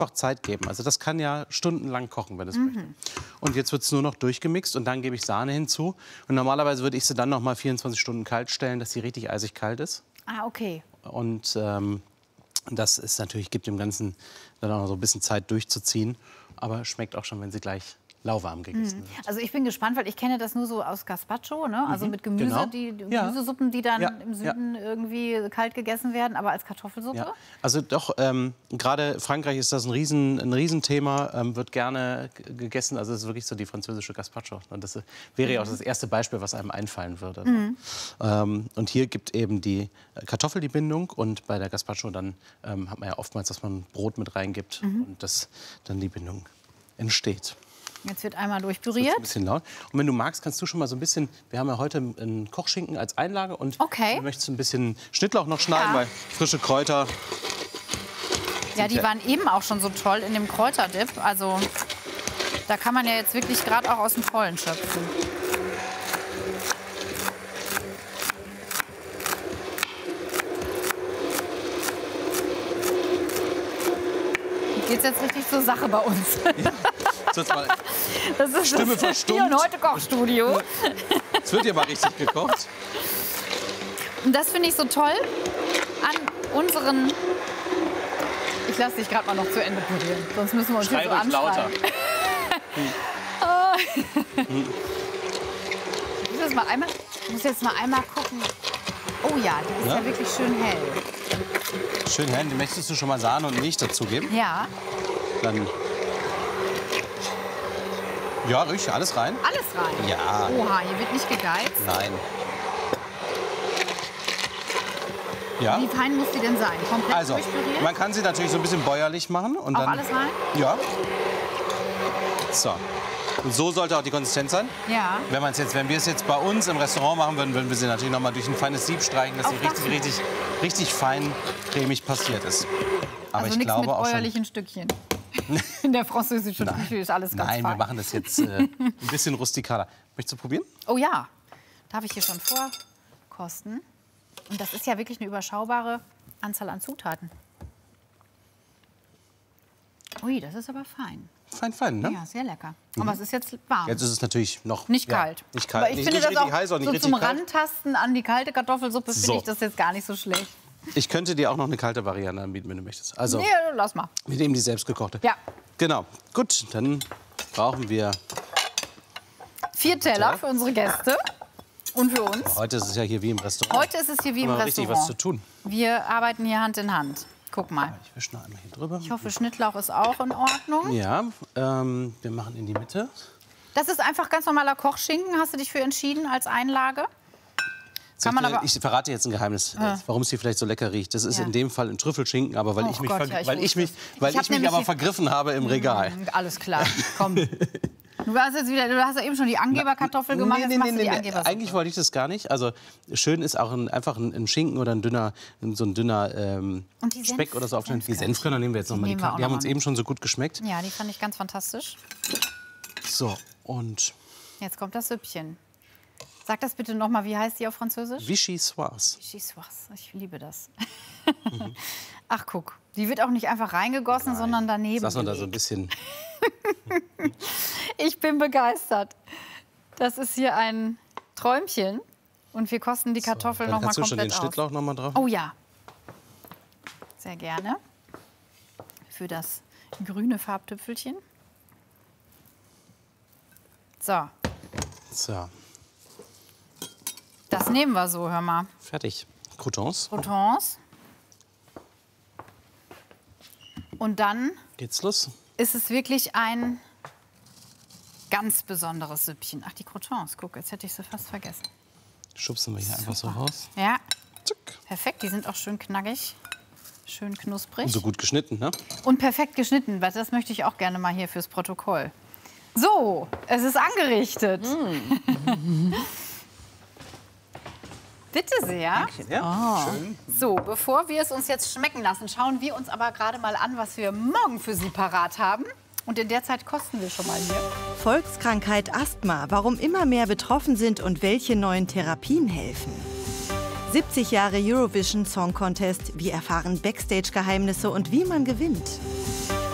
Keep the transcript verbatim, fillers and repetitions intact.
einfach Zeit geben. Also das kann ja stundenlang kochen, wenn es Mhm. möchte. Und jetzt wird es nur noch durchgemixt und dann gebe ich Sahne hinzu. Und normalerweise würde ich sie dann noch mal vierundzwanzig Stunden kalt stellen, dass sie richtig eisig kalt ist. Ah, okay. Und ähm, das ist natürlich, gibt dem Ganzen dann auch noch so ein bisschen Zeit durchzuziehen. Aber schmeckt auch schon, wenn sie gleich lauwarm gegessen Mhm. wird. Also ich bin gespannt, weil ich kenne das nur so aus Gazpacho, ne? Also Mhm, mit Gemüse, genau. die, die Ja. Gemüsesuppen, die dann Ja, im Süden irgendwie kalt gegessen werden, aber als Kartoffelsuppe? Ja. Also doch, ähm, gerade Frankreich ist das ein, Riesen, ein Riesenthema, ähm, wird gerne g- gegessen. Also es ist wirklich so die französische Gazpacho. Und das wäre ja auch das erste Beispiel, was einem einfallen würde. Mhm. Ähm, und hier gibt eben die Kartoffel die Bindung und bei der Gazpacho dann ähm, hat man ja oftmals, dass man Brot mit reingibt Mhm. und dass dann die Bindung entsteht. Jetzt wird einmal Das durchpüriert. ist ein bisschen laut. Und wenn du magst, kannst du schon mal so ein bisschen, wir haben ja heute einen Kochschinken als Einlage und Okay. du möchtest ein bisschen Schnittlauch noch schneiden, Ja. weil frische Kräuter. Ja, die waren eben auch schon so toll in dem Kräuterdip. Also da kann man ja jetzt wirklich gerade auch aus dem Vollen schöpfen. Geht's jetzt richtig zur Sache bei uns? So, jetzt mal, Das ist Stimme das verstummt. Hier und heute Kochstudio. es wird ja mal richtig gekocht. Und das finde ich so toll an unseren... Ich lasse dich gerade mal noch zu Ende pürieren, sonst müssen wir uns Schrei hier so ruhig lauter. anschreien. Ich muss jetzt mal einmal, ich muss jetzt mal einmal gucken. Oh ja, die ist ja, Ja? wirklich schön hell. Schön hell. Möchtest du schon mal Sahne und Milch dazugeben? Ja, Dann. Ja, ruhig, alles rein. alles rein. Ja. Oha, hier wird nicht gegeizt. Nein. Ja. Wie fein muss die denn sein? Komplett Also, durchpüriert? man kann sie natürlich so ein bisschen bäuerlich machen. Und Auch dann, alles rein? Ja. So. Und so sollte auch die Konsistenz sein. Ja. Wenn, man's jetzt, wenn wir es jetzt bei uns im Restaurant machen würden, würden wir sie natürlich noch mal durch ein feines Sieb streichen, dass Auch sie das richtig, noch? richtig, richtig fein cremig passiert ist. Aber Also ich nichts glaube mit auch schon. bäuerlichen Stückchen. In der französischen Küche ist alles ganz Nein, wir fein. machen das jetzt äh, ein bisschen rustikaler. Möchtest du probieren? Oh ja, darf ich hier schon vorkosten? Und das ist ja wirklich eine überschaubare Anzahl an Zutaten. Ui, das ist aber fein. Fein, fein, ne? Ja, sehr lecker. Aber es ist jetzt warm. Jetzt ist es natürlich noch Nicht ja, kalt. Nicht kalt. Aber ich nicht, finde nicht das richtig auch heiß, auch nicht so richtig zum kalt. Rantasten an die kalte Kartoffelsuppe So. finde ich das jetzt gar nicht so schlecht. Ich könnte dir auch noch eine kalte Variante anbieten, wenn du möchtest. Also Nee, lass mal. mit dem die selbstgekochte. Ja, Genau. Gut, dann brauchen wir. vier Teller für unsere Gäste und für uns. Heute ist es ja hier wie im Restaurant. Heute ist es hier wie im Haben wir richtig was zu Restaurant. tun. Wir arbeiten hier Hand in Hand. Guck mal. Ich wische noch einmal hier drüber. Ich hoffe, Schnittlauch ist auch in Ordnung. Ja, ähm, wir machen in die Mitte. Das ist einfach ganz normaler Kochschinken. Hast du dich für entschieden als Einlage? Kann man Soll ich, aber- ich verrate jetzt ein Geheimnis, äh, warum es hier vielleicht so lecker riecht. Das ist Ja. in dem Fall ein Trüffelschinken, aber weil Och ich mich, Gott, ver- ja, ich weil ich wusste mich, es. weil Ich ich hab mich nämlich aber hier- vergriffen habe im Regal. Hm, alles klar, komm. Du hast, jetzt wieder, du hast ja eben schon die Angeberkartoffel gemacht, Nee, jetzt nee, machst nee, du die nee. Angebersuppe. Eigentlich wollte ich das gar nicht. Also schön ist auch ein, einfach ein, ein Schinken oder ein dünner, so ein dünner ähm, Und die Speck Senf- oder so aufschneiden. Die Senfkörnchen. Senfkörner nehmen wir jetzt noch mal. Die, nehmen wir kann- auch die haben noch uns mal eben schon so gut geschmeckt. Ja, die fand ich ganz fantastisch. So, und Jetzt kommt das Süppchen. Sag das bitte noch mal, wie heißt die auf Französisch? Vichy Soise. Vichyssoise. Ich liebe das. Ach, guck. Die wird auch nicht einfach reingegossen, sondern daneben Lass uns da so ein gelegt. bisschen. Ich bin begeistert. Das ist hier ein Träumchen. Und wir kosten die Kartoffeln Dann noch mal kannst du schon den komplett aus. Schnittlauch noch mal drauf. Oh ja. Sehr gerne. Für das grüne Farbtüpfelchen. So, So, das nehmen wir so, hör mal. fertig. Croutons. Croutons. Und dann Geht's los? ist es wirklich ein ganz besonderes Süppchen. Ach, die Croutons, guck, jetzt hätte ich sie fast vergessen. Schubsen wir hier einfach so raus. Ja, Zack. perfekt, die sind auch schön knackig, schön knusprig. Und so gut geschnitten, ne? Und perfekt geschnitten, weil das möchte ich auch gerne mal hier fürs Protokoll. So, es ist angerichtet. Mm. Bitte sehr. Ja, schön. So, bevor wir es uns jetzt schmecken lassen, schauen wir uns aber gerade mal an, was wir morgen für Sie parat haben. Und in der Zeit kosten wir schon mal hier. Volkskrankheit Asthma, warum immer mehr betroffen sind und welche neuen Therapien helfen. siebzig Jahre Eurovision Song Contest, wir erfahren Backstage-Geheimnisse und wie man gewinnt.